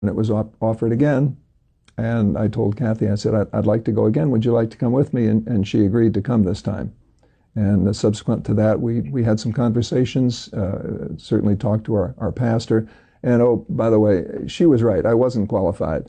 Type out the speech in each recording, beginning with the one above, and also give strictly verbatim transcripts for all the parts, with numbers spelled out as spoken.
And it was op offered again. And I told Kathy, I said, I'd, I'd like to go again. Would you like to come with me? And, and she agreed to come this time. And uh, subsequent to that, we, we had some conversations, uh, certainly talked to our, our pastor. And oh, by the way, she was right. I wasn't qualified.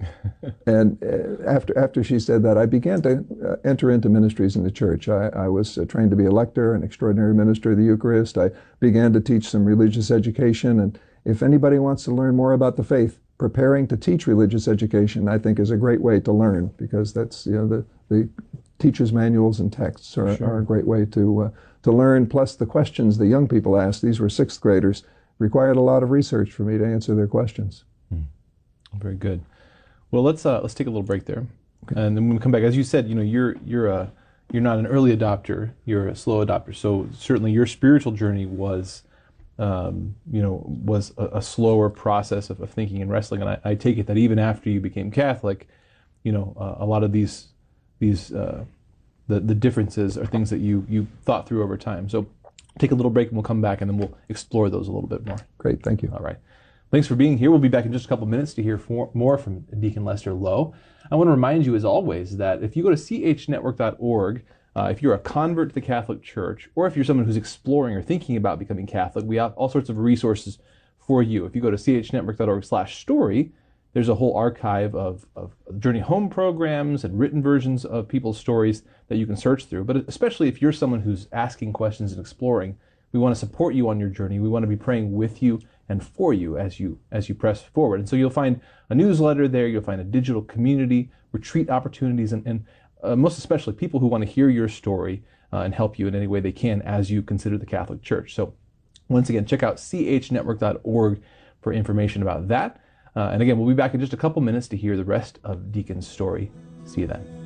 And uh, after, after she said that, I began to uh, enter into ministries in the church. I, I was uh, trained to be a lector, an extraordinary minister of the Eucharist. I began to teach some religious education. And if anybody wants to learn more about the faith, preparing to teach religious education, I think, is a great way to learn, because that's, you know, the, the teacher's manuals and texts are, sure. are a great way to, uh, to learn. Plus the questions the young people asked, these were sixth graders, required a lot of research for me to answer their questions. Mm. Very good. Well, let's uh, let's take a little break there, okay. And then when we come back, as you said, you know, you're you're a you're not an early adopter, you're a slow adopter. So certainly your spiritual journey was, um, you know, was a, a slower process of, of thinking and wrestling. And I, I take it that even after you became Catholic, you know, uh, a lot of these these uh, the the differences are things that you you thought through over time. So take a little break and we'll come back and then we'll explore those a little bit more. Great, thank you. All right. Thanks for being here. We'll be back in just a couple minutes to hear for, more from Deacon Lester Lowe. I want to remind you, as always, that if you go to c h network dot org, uh, if you're a convert to the Catholic Church, or if you're someone who's exploring or thinking about becoming Catholic, we have all sorts of resources for you. If you go to c h network dot org slash story, there's a whole archive of, of Journey Home programs and written versions of people's stories that you can search through. But especially if you're someone who's asking questions and exploring, we want to support you on your journey. We want to be praying with you and for you as you as you press forward. And so you'll find a newsletter there, you'll find a digital community, retreat opportunities, and, and uh, most especially people who want to hear your story uh, and help you in any way they can as you consider the Catholic Church. So once again, check out c h network dot org for information about that. Uh, and again, we'll be back in just a couple minutes to hear the rest of Deacon's story. See you then.